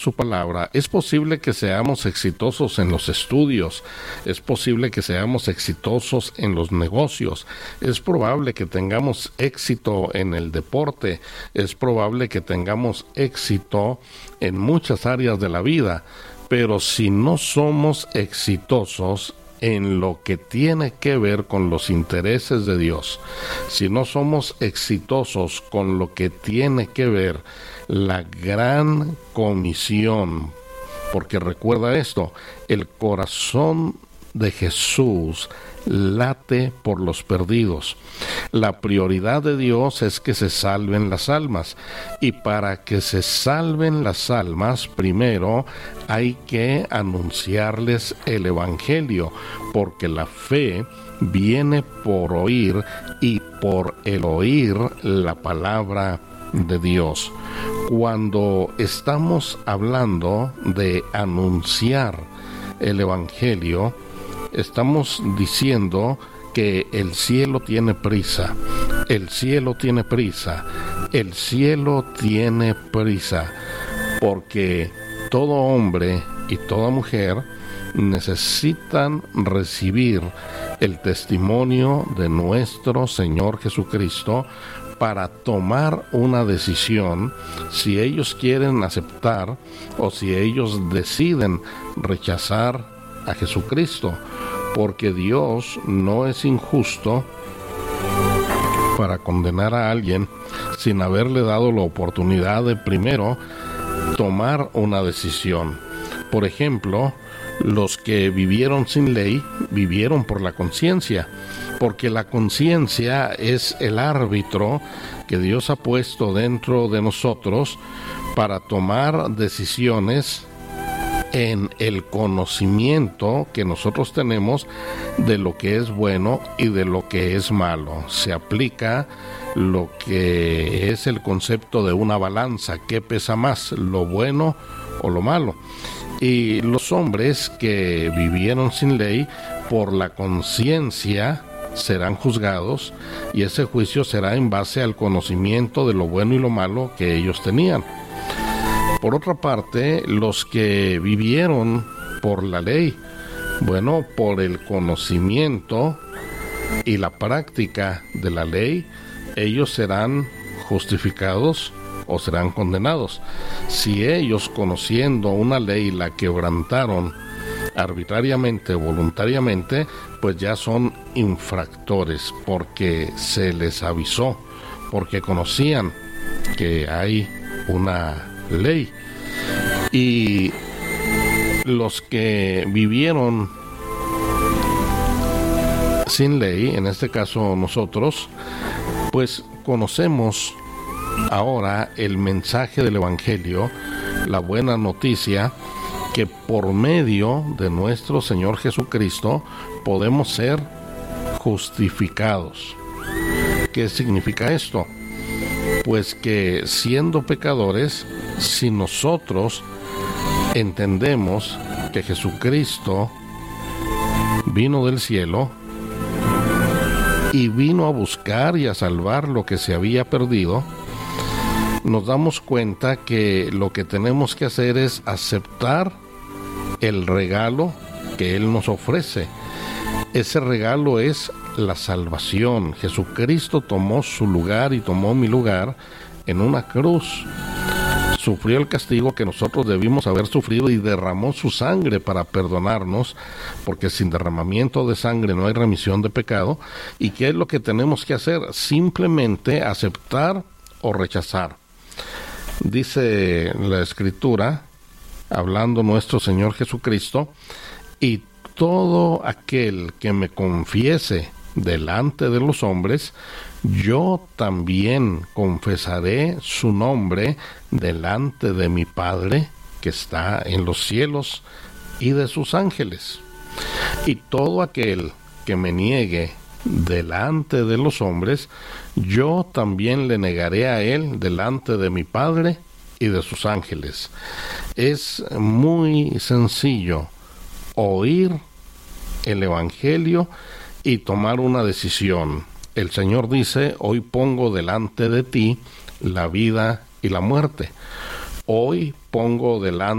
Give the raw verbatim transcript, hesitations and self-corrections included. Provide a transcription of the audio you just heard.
su palabra, es posible que seamos exitosos en los estudios, es posible que seamos exitosos en los negocios, es probable que tengamos éxito en el deporte, es probable que tengamos éxito en muchas áreas de la vida, pero si no somos exitosos en lo que tiene que ver con los intereses de Dios, si no somos exitosos con lo que tiene que ver la gran comisión, porque recuerda esto, el corazón de Jesús late por los perdidos. La prioridad de Dios es que se salven las almas, y para que se salven las almas, primero hay que anunciarles el Evangelio, porque la fe viene por oír, y por el oír la palabra de Dios. Cuando estamos hablando de anunciar el Evangelio, estamos diciendo que el cielo tiene prisa, el cielo tiene prisa, el cielo tiene prisa, porque todo hombre y toda mujer necesitan recibir el testimonio de nuestro Señor Jesucristo para tomar una decisión, si ellos quieren aceptar o si ellos deciden rechazar a Jesucristo, porque Dios no es injusto para condenar a alguien sin haberle dado la oportunidad de primero tomar una decisión. Por ejemplo, los que vivieron sin ley vivieron por la conciencia, porque la conciencia es el árbitro que Dios ha puesto dentro de nosotros para tomar decisiones en el conocimiento que nosotros tenemos de lo que es bueno y de lo que es malo. Se aplica lo que es el concepto de una balanza, ¿qué pesa más, lo bueno o lo malo? Y los hombres que vivieron sin ley, por la conciencia serán juzgados, y ese juicio será en base al conocimiento de lo bueno y lo malo que ellos tenían. Por otra parte, los que vivieron por la ley, bueno, por el conocimiento y la práctica de la ley, ellos serán justificados o serán condenados. Si ellos, conociendo una ley, la quebrantaron arbitrariamente, voluntariamente, pues ya son infractores, porque se les avisó, porque conocían que hay una ley. Y los que vivieron sin ley, en este caso nosotros, pues conocemos ahora el mensaje del Evangelio, la buena noticia, que por medio de nuestro Señor Jesucristo podemos ser justificados. ¿Qué significa esto? Pues que siendo pecadores, si nosotros entendemos que Jesucristo vino del cielo y vino a buscar y a salvar lo que se había perdido, nos damos cuenta que lo que tenemos que hacer es aceptar el regalo que Él nos ofrece. Ese regalo es la salvación. Jesucristo tomó su lugar y tomó mi lugar en una cruz. Sufrió el castigo que nosotros debimos haber sufrido y derramó su sangre para perdonarnos, porque sin derramamiento de sangre no hay remisión de pecado. ¿Y qué es lo que tenemos que hacer? Simplemente aceptar o rechazar. Dice la Escritura, hablando nuestro Señor Jesucristo, y todo aquel que me confiese delante de los hombres, yo también confesaré su nombre delante de mi Padre que está en los cielos y de sus ángeles. Y todo aquel que me niegue delante de los hombres, yo también le negaré a él delante de mi Padre y de sus ángeles. Es muy sencillo oír el Evangelio y tomar una decisión. El Señor dice, hoy pongo delante de ti la vida y la muerte. hoy pongo delante